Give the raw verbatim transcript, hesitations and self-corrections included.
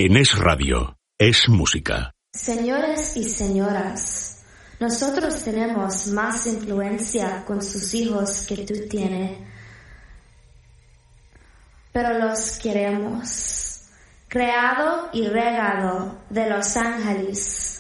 En Es Radio, es música. Señores y señoras, nosotros tenemos más influencia con sus hijos que tú tienes, pero los queremos. Creado y regado de Los Ángeles.